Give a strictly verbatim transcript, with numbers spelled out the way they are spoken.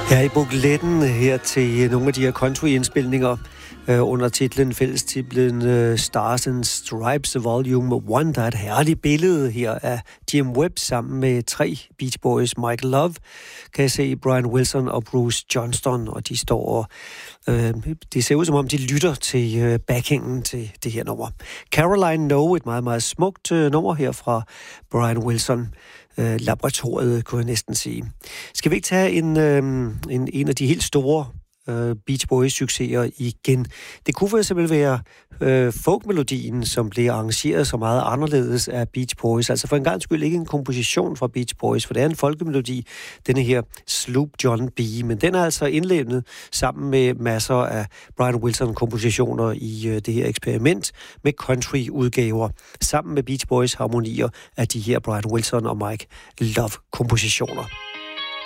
Her i bukletten her til nogle af de her country-indspilninger øh, under titlen, fællestitlen øh, Stars and Stripes Volume et. Der er et herligt billede her af Jim Webb sammen med tre Beach Boys. Michael Love, kan jeg se, Brian Wilson og Bruce Johnston, og de står og øh, det ser ud som om, de lytter til øh, backingen til det her nummer. Caroline No, et meget, meget smukt øh, nummer her fra Brian Wilson. Laboratoriet, kunne jeg næsten sige. Skal vi ikke tage en, øh, en, en af de helt store øh, Beach Boys-succeser igen? Det kunne for eksempel være øh, folkmelodien, som blev arrangeret så meget anderledes af Beach Boys. Altså for en gang skyld ikke en komposition fra Beach Boys, for det er en folkemelodi, denne her Sloop John B. Men den er altså indlemmet sammen med masser af Brian Wilson-kompositioner i øh, det her eksperiment med country-udgaver, sammen med Beach Boys harmonier af de her Brian Wilson og Mike Love-kompositioner.